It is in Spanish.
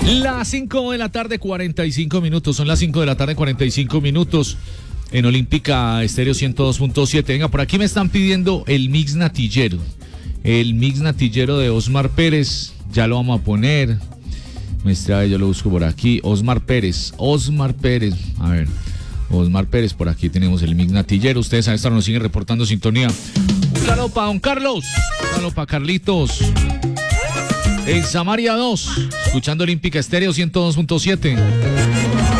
Las 5 de la tarde, 45 minutos. Son las 5 de la tarde, 45 minutos. En Olímpica Estéreo 102.7. Venga, por aquí me están pidiendo el mix natillero. El mix natillero de Osmar Pérez. Ya lo vamos a poner. Yo lo busco por aquí. Osmar Pérez. A ver. Osmar Pérez, por aquí tenemos el mix natillero. Ustedes a esta hora nos siguen reportando sintonía. Un saludo para don Carlos. Un saludo para Carlitos. En Samaria 2, escuchando Olímpica Estéreo 102.7.